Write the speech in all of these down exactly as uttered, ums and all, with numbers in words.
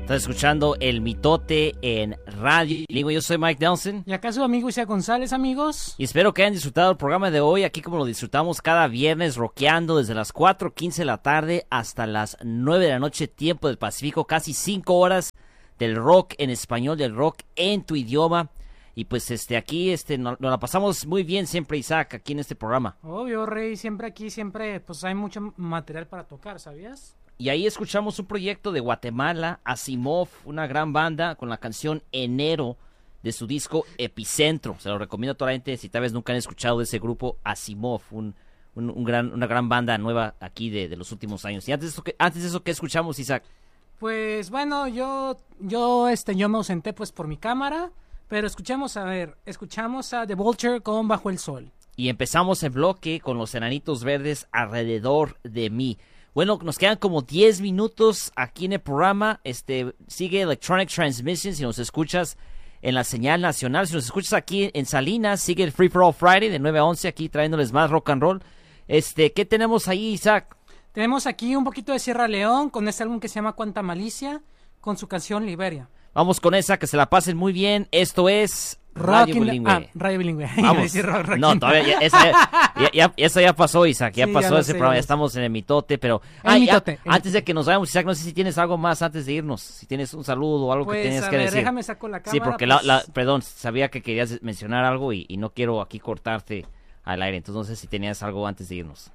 Estás escuchando El Mitote en Radio Bilingüe. Yo soy Mike Nelson. Y acá su amigo Isaac González, amigos. Y espero que hayan disfrutado el programa de hoy, aquí como lo disfrutamos cada viernes, rockeando desde las cuatro quince de la tarde hasta las nueve de la noche, tiempo del Pacífico. Casi cinco horas del rock en español, del rock en tu idioma. Y pues este aquí este nos, nos la pasamos muy bien siempre, Isaac, aquí en este programa. Obvio, Rey, siempre aquí, siempre pues hay mucho material para tocar, ¿sabías? Y ahí escuchamos un proyecto de Guatemala, Asimov, una gran banda, con la canción Enero de su disco Epicentro. Se lo recomiendo a toda la gente si tal vez nunca han escuchado de ese grupo Asimov, un, un, un gran, una gran banda nueva aquí de, de los últimos años. Y antes de eso, antes de eso, ¿qué escuchamos, Isaac? Pues bueno, yo yo este yo me ausenté pues por mi cámara, pero escuchamos, a ver, escuchamos a The Vulture con Bajo el Sol. Y empezamos el bloque con los Enanitos Verdes, Alrededor de mí. Bueno, nos quedan como diez minutos aquí en el programa. Este sigue Electronic Transmission si nos escuchas en la señal nacional. Si nos escuchas aquí en Salinas, sigue el Free for All Friday de nueve a once aquí trayéndoles más rock and roll. Este, ¿qué tenemos ahí, Isaac? Tenemos aquí un poquito de Sierra León con este álbum que se llama Cuánta Malicia, con su canción Liberia. Vamos con esa, que se la pasen muy bien. Esto es Radio Bilingüe. Ah, Radio Bilingüe. Vamos. rock, rock no, todavía ya, esa, ya, ya, esa ya pasó, Isaac. Ya sí, pasó ya ese sé, programa. Ya estamos en el mitote, pero el ah, mitote, ya, antes de que nos vayamos, Isaac, no sé si tienes algo más antes de irnos. Si tienes un saludo o algo pues, que tienes a que ver, decir. Déjame saco la cámara. Sí, porque pues... la, la, perdón, sabía que querías mencionar algo y, y no quiero aquí cortarte al aire. Entonces no sé si tenías algo antes de irnos.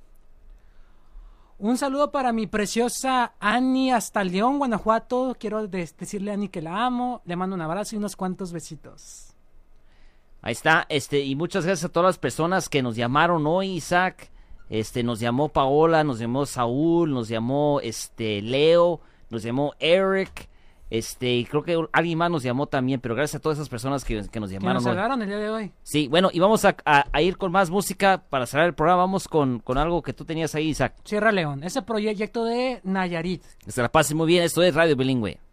Un saludo para mi preciosa Ani hasta León, Guanajuato. Quiero de- decirle a Ani que la amo. Le mando un abrazo y unos cuantos besitos. Ahí está, este, y muchas gracias a todas las personas que nos llamaron hoy, Isaac. Este, nos llamó Paola, nos llamó Saúl, nos llamó este Leo, nos llamó Eric, este, y creo que alguien más nos llamó también, pero gracias a todas esas personas que, que nos llamaron que nos hoy. hablaron el día de hoy. Sí, bueno, y vamos a, a, a ir con más música para cerrar el programa. Vamos con, con algo que tú tenías ahí, Isaac. Sierra León, ese proyecto de Nayarit. Que se la pasen muy bien, esto es Radio Bilingüe.